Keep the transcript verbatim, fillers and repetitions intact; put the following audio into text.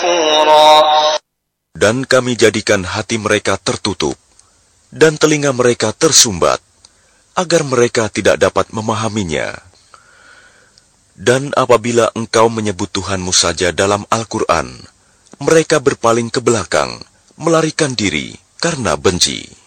كفورا. Dan kami jadikan hati mereka tertutup dan telinga mereka tersumbat, agar mereka tidak dapat memahaminya. Dan apabila engkau menyebut Tuhanmu saja dalam Al-Quran, mereka berpaling ke belakang, melarikan diri karena benci.